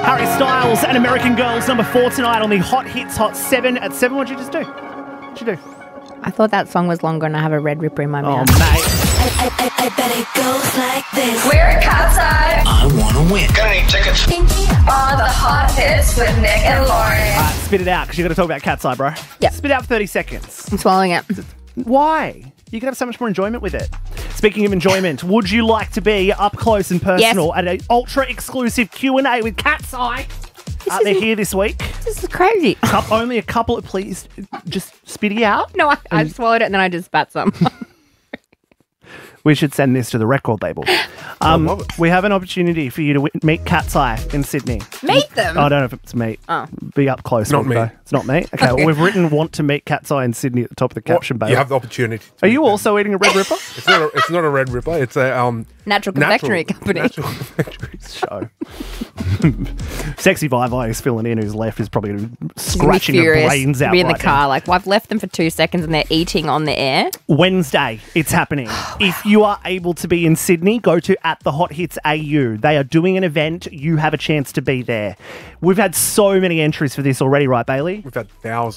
Harry Styles and American Girls, number 4 tonight on the Hot Hits Hot 7 at 7. What'd you just do? What'd you do? I thought that song was longer and I have a red ripper in my mouth. Oh, mate. I bet it goes like this. We're at Catside I want to win. Got any tickets? on the Hot Hits with Nick and Lauren. Spit it out, because you've got to talk about Cat's Eye, bro. Yep. Spit out for 30 seconds. I'm swallowing it. Why? You can have so much more enjoyment with it. Speaking of enjoyment, would you like to be up close and personal at an ultra-exclusive Q&A with Cat's Eye? They're here this week. This is crazy. Only a couple of, please, just spit it out. No, I swallowed it and then I just spat some. We should send this to the record label. We have an opportunity for you to meet Cat's Eye in Sydney. Meet them? I don't know if it's meet. Oh. Be up close. Not me. Though. It's not me. Okay, well, we've written want to meet Cat's Eye in Sydney at the top of the caption, babe. You have the opportunity. Are you also eating a Red Ripper? It's not a Red Ripper. It's a Natural confectionery company. Natural confectionery. Show. Sexy Vivi is filling in, who's left, is probably She's gonna be scratching her furious. brains out Be in the right car, now. like, well, I've left them for 2 seconds and they're eating on the air. Wednesday, it's happening. If you are able to be in Sydney, go to @thehotHitsAU. They are doing an event. You have a chance to be there. We've had so many entries for this already, right, Bailey? We've had thousands.